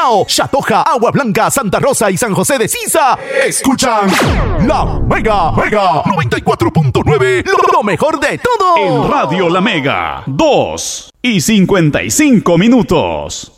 Bonao, Chatoja, Agua Blanca, Santa Rosa y San José de Sisa escuchan La Mega 94.9, lo mejor de todo. En Radio La Mega, 2:55.